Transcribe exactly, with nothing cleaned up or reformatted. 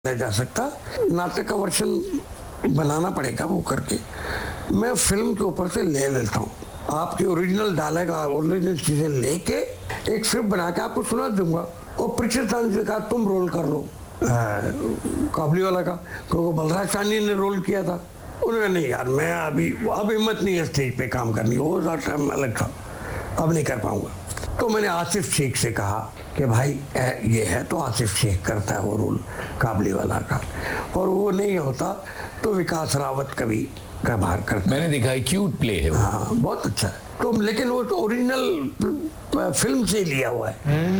नहीं जा सकता, नाटक का वर्षन बनाना पड़ेगा वो करके। मैं फिल्म के ऊपर से ले लेता हूँ, आपकी ओरिजिनल डालेगा, ओरिजिनल चीजें लेके एक स्क्रिप्ट बना के आपको सुना दूंगा। और पृथ्वी चांद से कहा तुम रोल कर लो काबली वाला का, क्योंकि बलराज चांदी ने रोल किया था। उन्होंने नहीं यार मैं अभी अब हिम्मत नहीं है स्टेज पे काम करनी, वो टाइम अलग था, अब नहीं कर पाऊंगा। तो मैंने आसिफ शेख से कहा कि भाई ये है, तो आसिफ शेख करता है वो रोल काबली वाला का, और वो नहीं होता तो विकास रावत कभी का बाहर करता। मैंने देखा है, क्यूट प्ले है वो। हाँ बहुत अच्छा है। तो लेकिन वो तो ओरिजिनल फिल्म से लिया हुआ है।